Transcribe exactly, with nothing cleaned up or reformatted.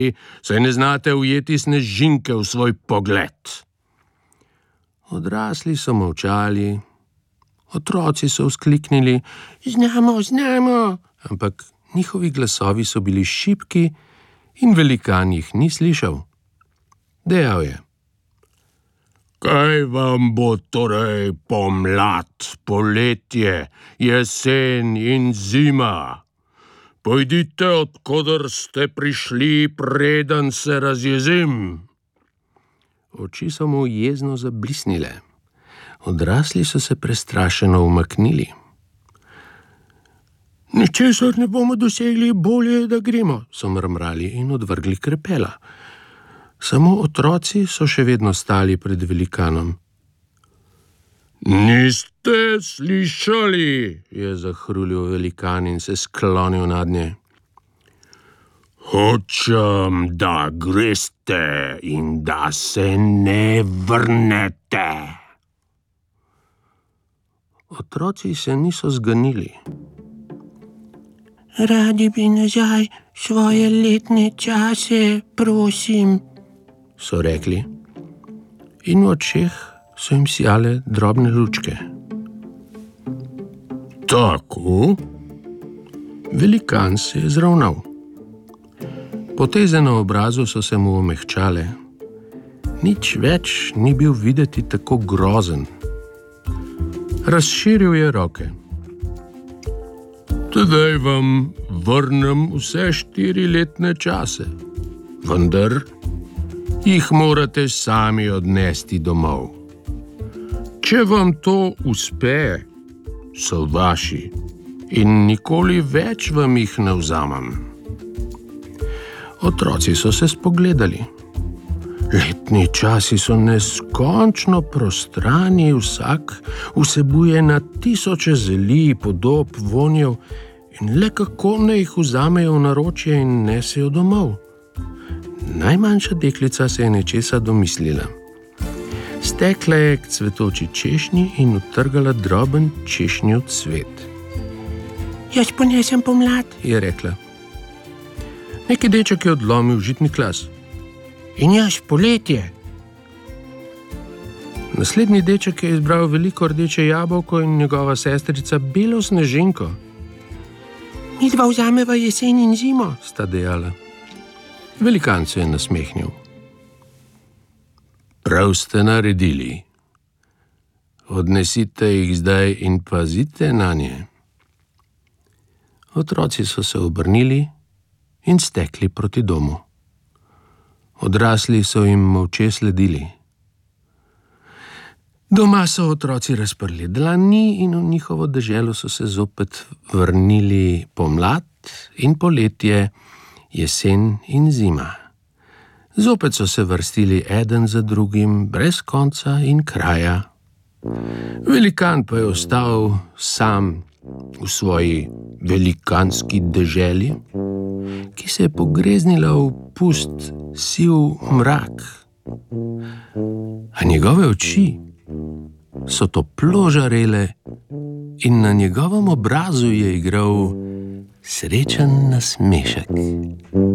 saj ne znate ujeti snežinke v svoj pogled. Odrasli so molčali, otroci so vzkliknili: znamo, znamo, ampak njihovi glasovi so bili šibki in velikan jih ni slišal. Dejal je: kaj vam bo torej pomlad, poletje, jesen in zima? Pojdite, od koder ste prišli, preden se razjezim. Oči so mu jezno zablisnile. Odrasli so se prestrašeno umaknili. Ničesar ne bomo dosegli, bolje, da gremo, so mrmrali in odvrgli krepela. Samo otroci so še vedno stali pred velikanom. Niste slišali, je zahrulil velikan in se sklonil nadnje. Hočem, da greste in da se ne vrnete. Otroci se niso zganili. Radi bi nazaj svoje letne čase, prosim, so rekli. In v očeh so jim sijale drobne lučke. Tako? Velikan se je zravnal. Poteze na obrazu so se mu omehčale. Nič več ni bil videti tako grozen. Razširil je roke. Tedaj vam vrnem vse štiri letne čase, vendar jih morate sami odnesti domov. Če vam to uspe, so vaši in nikoli več vam jih ne vzamem. Otroci so se spogledali. Letni časi so neskončno prostrani, vsak vsebuje na tisoče zeli, podob, vonjev in le kako ne jih vzamejo v naročje in nesejo domov. Najmanjša deklica se je nečesa domislila. Stekla je k cvetoči češnji in utrgala droben češnjev cvet. Jaz ponesem pomlad, je rekla. Neki deček je odlomil žitni klas. In jaz poletje. Naslednji deček je izbral veliko rdeče jabolko in njegova sestrica belo snežinko. Midva vzameva jesen in zimo, sta dejala. Velikan se je nasmehnil. Prav ste naredili. Odnesite jih zdaj in pazite nanje. Otroci so se obrnili in stekli proti domu. Odrasli so jim molče sledili. Doma so otroci razprli dlani in v njihovo deželo so se zopet vrnili pomlad in poletje, jesen in zima. Zopet so se vrstili eden za drugim, brez konca in kraja. Velikan pa je ostal sam v svoji velikanski deželi, ki se je pogreznila v pust siv mrak. A njegove oči so toplo žarele in na njegovem obrazu je igral srečen nasmešek.